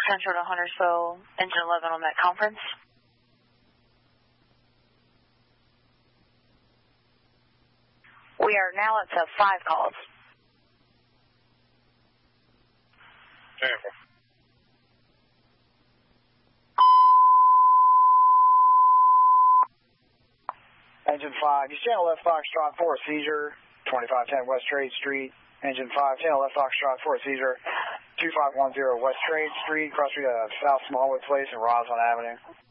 Central to Huntersville, engine 11 on that conference. We are now up to 5 calls. Jennifer. Engine 5, you channel left Foxtrot for a seizure, 2510 West Trade Street. Engine 5, channel left Foxtrot for a seizure, 2510 West Trade Street, cross street of South Smallwood Place and Roslyn Avenue.